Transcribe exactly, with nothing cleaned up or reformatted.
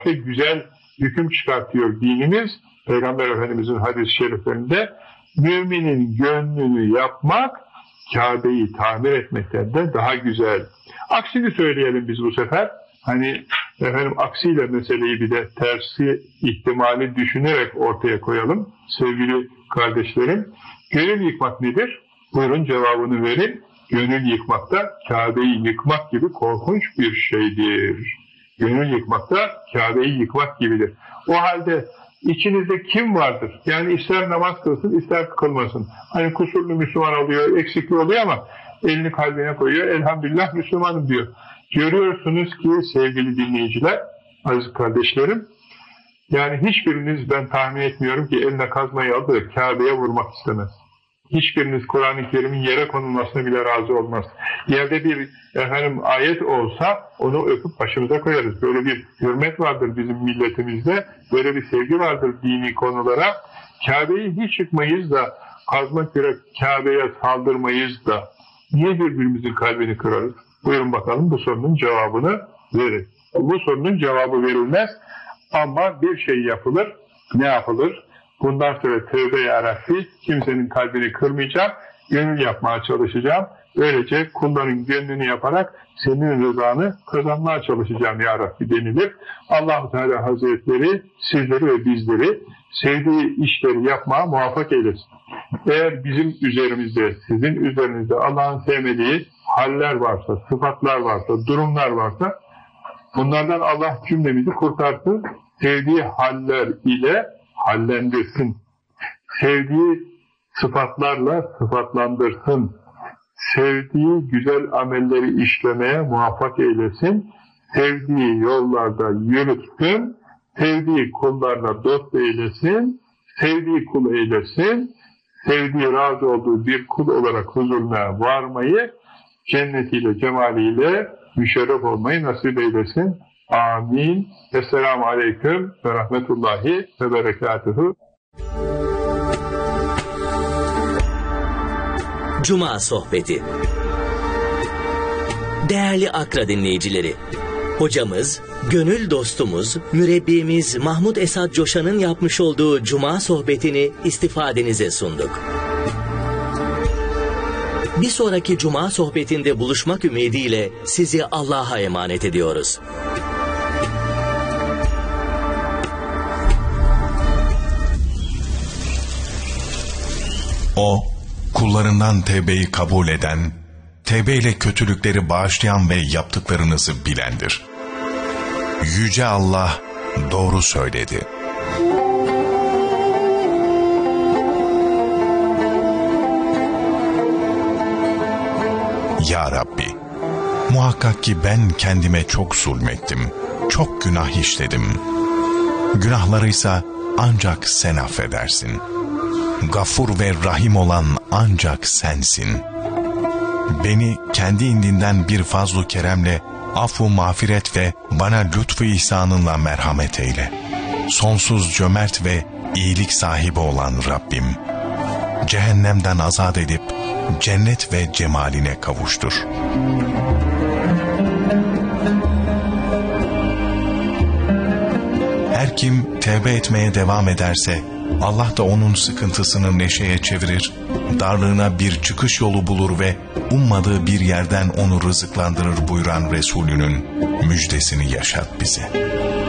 güzel hüküm çıkartıyor dinimiz. Peygamber Efendimizin hadis-i şeriflerinde müminin gönlünü yapmak Kabe'yi tamir etmekten de daha güzel. Aksini söyleyelim biz bu sefer. Hani efendim aksiyle meseleyi bir de tersi ihtimali düşünerek ortaya koyalım. Sevgili kardeşlerim, gönül yıkmak nedir? Buyurun cevabını verin. Gönül yıkmak da Kabe'yi yıkmak gibi korkunç bir şeydir. Gönül yıkmak da Kabe'yi yıkmak gibidir. O halde İçinizde kim vardır? Yani ister namaz kılsın, ister kılmasın. Hani kusurlu Müslüman oluyor, eksikli oluyor ama elini kalbine koyuyor. Elhamdülillah Müslümanım diyor. Görüyorsunuz ki sevgili dinleyiciler, aziz kardeşlerim, yani hiçbiriniz ben tahmin etmiyorum ki eline kazmayı aldı Kabe'ye vurmak istemez. Hiçbiriniz Kur'an-ı Kerim'in yere konulmasına bile razı olmaz. Yerde bir efendim ayet olsa onu öpüp başımıza koyarız. Böyle bir hürmet vardır bizim milletimizde. Böyle bir sevgi vardır dini konulara. Kabe'yi hiç çıkmayız da kazmak üzere Kabe'ye saldırmayız da niye birbirimizin kalbini kırarız? Buyurun bakalım bu sorunun cevabını verin. Bu sorunun cevabı verilmez ama bir şey yapılır. Ne yapılır? Bundan sonra tövbe ya Rabbi, kimsenin kalbini kırmayacağım, gönül yapmaya çalışacağım. Böylece kulların gönlünü yaparak senin rızanı kazanmaya çalışacağım ya Rabbi denilir. Allah-u Teala Hazretleri sizleri ve bizleri sevdiği işleri yapmaya muvaffak eylesin. Eğer bizim üzerimizde, sizin üzerinizde Allah'ın sevmediği haller varsa, sıfatlar varsa, durumlar varsa bunlardan Allah cümlemizi kurtarsın. Sevdiği haller ile hallendirsin. Sevdiği sıfatlarla sıfatlandırsın. Sevdiği güzel amelleri işlemeye muvaffak eylesin. Sevdiği yollarda yürütsün. Sevdiği kullarla dost eylesin. Sevdiği kul eylesin. Sevdiği razı olduğu bir kul olarak huzuruna varmayı, cennetiyle, cemaliyle müşerref olmayı nasip eylesin. Amin. Esselamu Aleyküm ve Rahmetullahi ve Berekatuhu. Cuma Sohbeti. Değerli Akra dinleyicileri, hocamız, gönül dostumuz, mürebbimiz Mahmud Esad Coşan'ın yapmış olduğu Cuma Sohbetini istifadenize sunduk. Bir sonraki Cuma Sohbetinde buluşmak ümidiyle sizi Allah'a emanet ediyoruz. O, kullarından tevbeyi kabul eden, tevbeyle kötülükleri bağışlayan ve yaptıklarınızı bilendir. Yüce Allah doğru söyledi. Ya Rabbi, muhakkak ki ben kendime çok zulmettim, çok günah işledim. Günahlarıysa ancak sen affedersin. Gafur ve Rahim olan ancak sensin. Beni kendi indinden bir fazl-ı keremle affu mağfiret ve bana lütfu ihsanınla merhamet eyle. Sonsuz cömert ve iyilik sahibi olan Rabbim, cehennemden azat edip cennet ve cemaline kavuştur. Her kim tevbe etmeye devam ederse Allah da onun sıkıntısını neşeye çevirir, darlığına bir çıkış yolu bulur ve ummadığı bir yerden onu rızıklandırır buyuran Resulünün müjdesini yaşat bize.